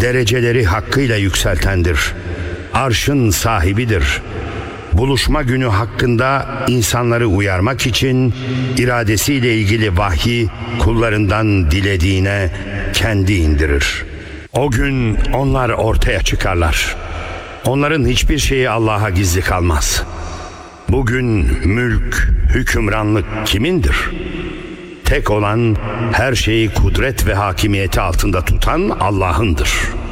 dereceleri hakkıyla yükseltendir. Arşın sahibidir. Buluşma günü hakkında insanları uyarmak için iradesiyle ilgili vahyi kullarından dilediğine kendi indirir. O gün onlar ortaya çıkarlar. Onların hiçbir şeyi Allah'a gizli kalmaz. Bugün mülk, hükümranlık kimindir? Tek olan, her şeyi kudret ve hakimiyeti altında tutan Allah'ındır.